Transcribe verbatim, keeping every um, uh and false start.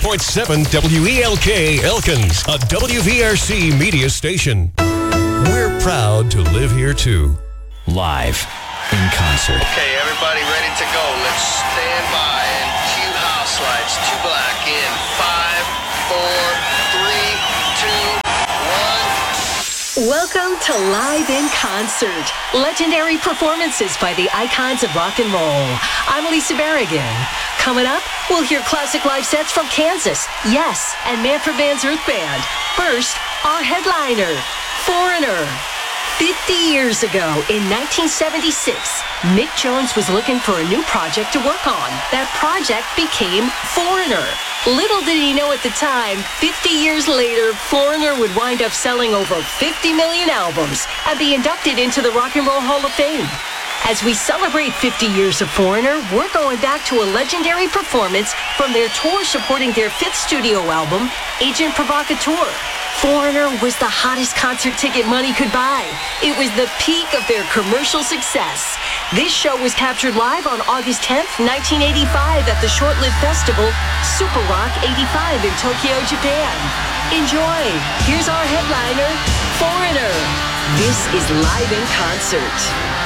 point seven W E L K Elkins, a W V R C media station. We're proud to live here too. Live in concert. Okay, everybody ready to go. Let's stand by and cue house lights. Two black in five, four, three, two, one. Welcome to Live in Concert. Legendary performances by the icons of rock and roll. I'm Lisa Berrigan. Coming up, we'll hear classic live sets from Kansas, Yes, and Manfred Mann's Earth Band. First, our headliner, Foreigner. fifty years ago, in nineteen seventy-six, Mick Jones was looking for a new project to work on. That project became Foreigner. Little did he know at the time, fifty years later, Foreigner would wind up selling over fifty million albums and be inducted into the Rock and Roll Hall of Fame. As we celebrate fifty years of Foreigner, we're going back to a legendary performance from their tour supporting their fifth studio album, Agent Provocateur. Foreigner was the hottest concert ticket money could buy. It was the peak of their commercial success. This show was captured live on August tenth, nineteen eighty-five at the short-lived festival Super Rock eighty-five in Tokyo, Japan. Enjoy. Here's our headliner, Foreigner. This is Live in Concert.